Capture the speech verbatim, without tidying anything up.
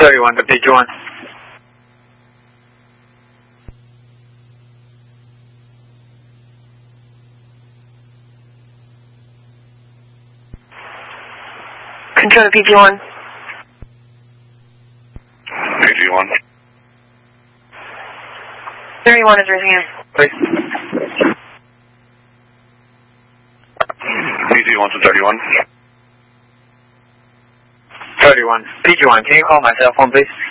thirty-one to P Q one. Control to P Q one. P Q one. thirty-one is raising in. Please. P Q one to thirty-one. thirty-one. P Q one, can you call my cell phone, please?